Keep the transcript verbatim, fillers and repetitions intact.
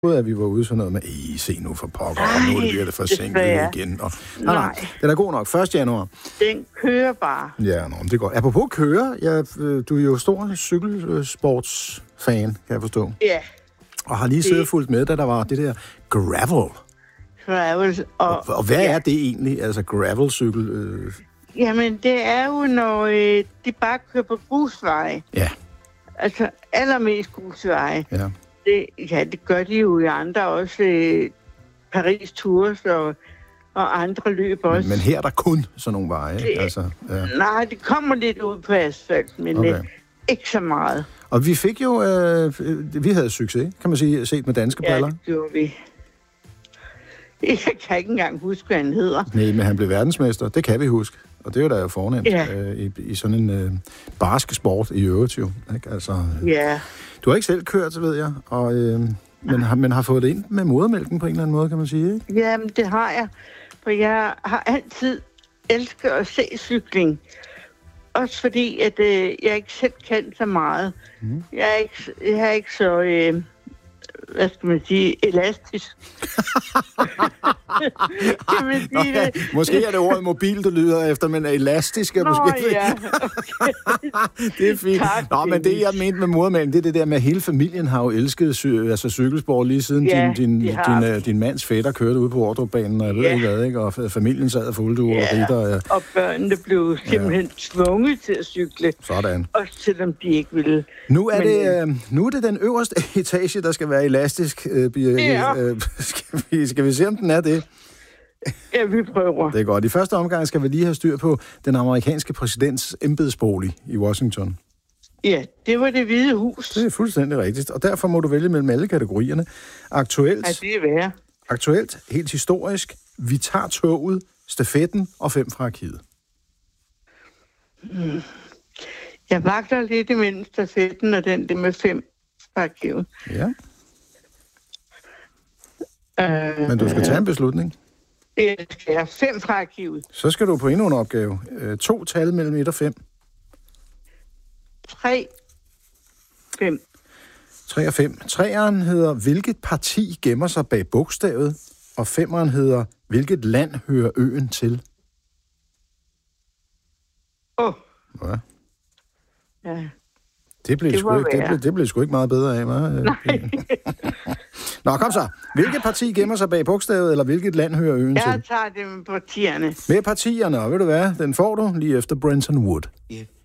at vi var ude sådan noget med, I se nu for pokker, og nu bliver det forsinket igen. Og, nej, nej, den er god nok. første januar. Den kører bare. Ja, nå, det går. Apropos køre, ja, du er jo stor cykelsportsfan, kan jeg forstå. Ja. Og har lige siddet fulgt med, da der var det der gravel. Gravel. Og, og, og hvad ja. er det egentlig, altså gravelcykel? Øh... Jamen, det er jo, når øh, de bare kører på grusveje. Ja. Altså, allermest grusveje. Ja. Det, ja, det gør de jo i andre også. Øh, Paris Tours og, og andre løb også. Men, men her er der kun sådan nogle veje, det, altså, ja. Nej, det kommer lidt ud på asfalt, men okay. øh, ikke så meget. Og vi fik jo, øh, vi havde succes, kan man sige, set med danske briller. Ja, det gjorde vi. Jeg kan ikke engang huske, hvad han hedder. Nej, men han blev verdensmester, det kan vi huske. Og det er jo da jo fornemt ja. øh, i, i sådan en øh, barske sport i øvrigt jo. Ikke? Altså, øh, ja. Du har ikke selv kørt, så ved jeg, og, øh, men, har, men har fået det ind med modermælken på en eller anden måde, kan man sige, ikke? Jamen, det har jeg. For jeg har altid elsket at se cykling. Også fordi, at øh, jeg ikke selv kan så meget. Mm. Jeg, er ikke, jeg er ikke så... Øh, hvad skal man sige, elastisk. sige Nå, det. Måske er det ordet mobil, du lyder efter, men elastisk er Nå, måske... ja. Okay. Det er fint. Tak, Nå, men det, jeg mente med modermælken, det er det der med, at hele familien har jo elsket cy- altså, cykelsport lige siden ja, din, din, din, uh, din mands fætter kørte ude på Ordrupbanen, og jeg ved ja. ikke hvad, ikke? Og familien sad og fulgte uger ja. og ritter. Ja. Og børnene blev simpelthen ja. tvunget til at cykle. Sådan. Også selvom de ikke ville. Nu er, men, det, øh, nu er det den øverste etage, der skal være elastisk. Øh, ja. øh, skal, vi, skal vi se, om den er det? Ja, vi prøver. Det er godt. I første omgang skal vi lige have styr på den amerikanske præsidents embedsbolig i Washington. Ja, det var Det Hvide Hus. Det er fuldstændig rigtigt, og derfor må du vælge mellem alle kategorierne. Aktuelt, ja, det er værd. Aktuelt, helt historisk, vi tager toget, stafetten og fem fra arkivet. Mm. Jeg vagter lidt imellem stafetten og den der med fem fra arkivet. Ja. Uh, Men du skal tage en beslutning. Jeg skal have fem fra arkivet. Så skal du på endnu en opgave. Uh, to tal mellem et og fem. Tre. Fem. Tre og fem. Treeren hedder, hvilket parti gemmer sig bag bogstavet? Og femeren hedder, hvilket land hører øen til? Åh. Oh. Ja. Ja. Det blev, det, sgu ikke, det, blev, det blev sgu ikke meget bedre af, hva'? Nej. Nå, kom så. Hvilket parti gemmer sig bag bogstavet, eller hvilket land hører øen Jeg til? Jeg tager det med partierne. Med partierne, og ved du hvad? Den får du lige efter Brenton Wood. Yeah.